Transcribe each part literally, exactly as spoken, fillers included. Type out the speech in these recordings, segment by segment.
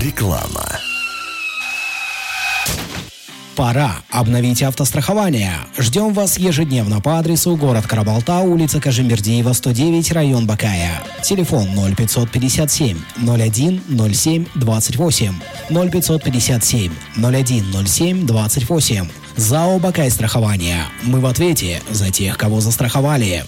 Реклама. Пора обновить автострахование. Ждем вас ежедневно по адресу город Карабалта, улица Кажимбердиева, сто девять, район Бакая. Телефон ноль пятьсот пятьдесят семь ноль один ноль семь двадцать восемь, ноль пятьсот пятьдесят семь ноль один ноль семь двадцать восемь. ЗАО «Бакай страхование». Мы в ответе за тех, кого застраховали.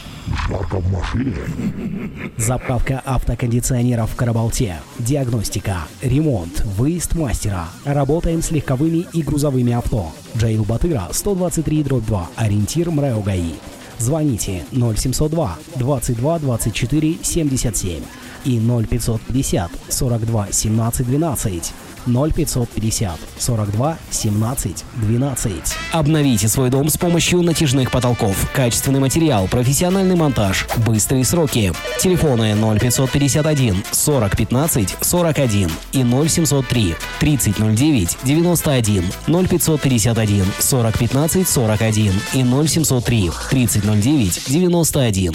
Заправка автокондиционеров в Карабалте. Диагностика, ремонт, выезд мастера. Работаем с легковыми и грузовыми авто. Джейл Батыра, сто двадцать три дробь два, ориентир МРЭО ГАИ. Звоните ноль семьсот два двадцать два двадцать четыре семьдесят семь и ноль пятьсот пятьдесят сорок два семнадцать двенадцать. ноль пятьсот пятьдесят сорок два семнадцать двенадцать. Обновите свой дом с помощью натяжных потолков. Качественный материал, профессиональный монтаж, быстрые сроки. Телефоны ноль пятьсот пятьдесят один сорок пятнадцать сорок один и ноль семьсот три тридцать ноль девять девяносто один, ноль пятьсот пятьдесят один сорок пятнадцать сорок один и ноль семьсот три тридцать ноль девять девяносто один.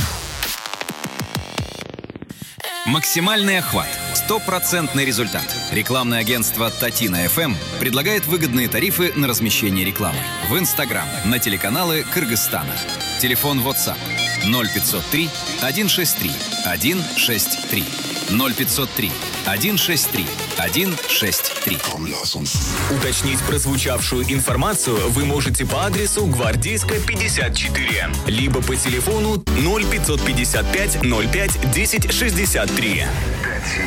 Максимальный охват. Стопроцентный результат. Рекламное агентство Татина эф эм предлагает выгодные тарифы на размещение рекламы в Инстаграм, на телеканалы Кыргызстана. Телефон WhatsApp ноль пятьсот три сто шестьдесят три сто шестьдесят три, ноль пятьсот три сто шестьдесят три сто шестьдесят три. Уточнить прозвучавшую информацию вы можете по адресу Гвардейская, пятьдесят четыре, либо по телефону ноль пятьсот пятьдесят пять ноль пять десять шестьдесят три.